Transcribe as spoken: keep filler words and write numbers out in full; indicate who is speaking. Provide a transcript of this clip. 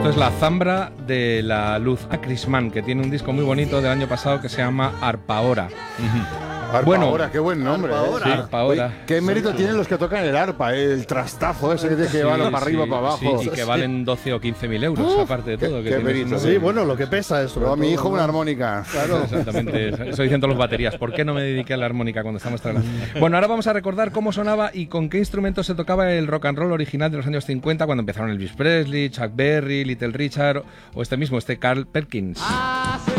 Speaker 1: Esto es la Zambra de la Luz Acrisman, que tiene un disco muy bonito del año pasado que se llama Arpaora.
Speaker 2: Uh-huh.
Speaker 3: Arpa
Speaker 1: Bueno,
Speaker 3: ahora, qué buen nombre.
Speaker 2: Arpa
Speaker 3: ¿eh?
Speaker 1: Sí, Arpaora.
Speaker 3: Oye, qué mérito tienen los que tocan el arpa, ¿eh? El trastazo ese que tiene que llevarlo para arriba,
Speaker 1: sí,
Speaker 3: para abajo.
Speaker 1: sí, y que valen doce o quince mil euros,
Speaker 3: Uf,
Speaker 1: aparte de
Speaker 3: qué-
Speaker 1: todo. Que
Speaker 3: qué
Speaker 1: tienes
Speaker 3: mérito.
Speaker 1: una-
Speaker 2: Sí, bueno, lo que pesa es sobre
Speaker 3: Pero a mi
Speaker 2: todo,
Speaker 3: hijo
Speaker 2: ¿no?
Speaker 3: una armónica.
Speaker 2: Claro.
Speaker 1: Exactamente, eso dicen todos los baterías. ¿Por qué no me dediqué a la armónica cuando estamos trabajando? Bueno, ahora vamos a recordar cómo sonaba y con qué instrumentos se tocaba el rock and roll original de los años cincuenta, cuando empezaron Elvis Presley, Chuck Berry, Little Richard o este mismo, este Carl Perkins.
Speaker 4: I